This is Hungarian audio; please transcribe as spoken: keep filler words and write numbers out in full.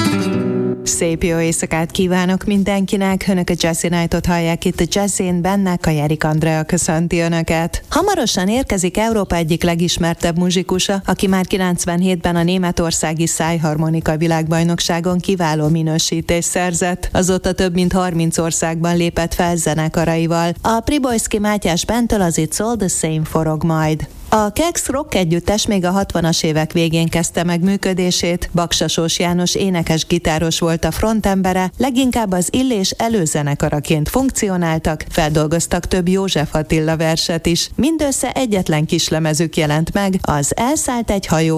Szép jó éjszakát kívánok mindenkinek, Önök a Jazzy Night-ot hallják itt a Jazzyn, benne Kajerik Andrea köszönti Önöket. Hamarosan érkezik Európa egyik legismertebb muzsikusa, aki már kilencvenhétben a németországi szájharmonika világbajnokságon kiváló minősítést szerzett. Azóta több mint harminc országban lépett fel zenekaraival. A Pribojszky Mátyás Bandtől az It's All the Same forog majd. A Kex rock együttes még a hatvanas évek végén kezdte meg működését, Baksasós János énekes-gitáros volt a frontembere, leginkább az Illés előzenekaraként funkcionáltak, feldolgoztak több József Attila verset is. Mindössze egyetlen kislemezük jelent meg, az Elszállt egy hajó